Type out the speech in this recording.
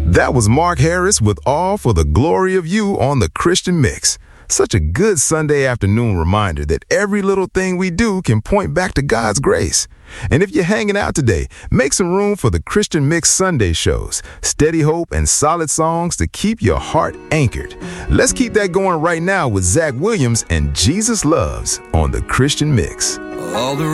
That was Mark Harris with All for the Glory of You on the Christian Mix. Such a good Sunday afternoon reminder that every little thing we do can point back to God's grace. And if you're hanging out today, make some room for the Christian Mix Sunday shows, steady hope and solid songs to keep your heart anchored. Let's keep that going right now with Zach Williams and Jesus Loves on the Christian Mix. All the